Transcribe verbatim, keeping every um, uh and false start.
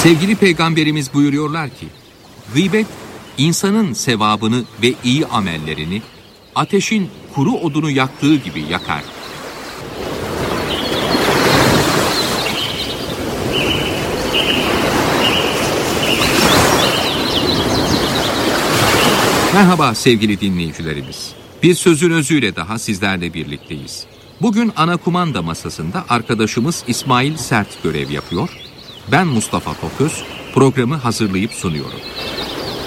Sevgili Peygamberimiz buyuruyorlar ki, gıybet insanın sevabını ve iyi amellerini ateşin kuru odunu yaktığı gibi yakar. Merhaba sevgili dinleyicilerimiz. Bir sözün özüyle daha sizlerle birlikteyiz. Bugün ana kumanda masasında arkadaşımız İsmail Sert görev yapıyor. Ben Mustafa Toköz, programı hazırlayıp sunuyorum.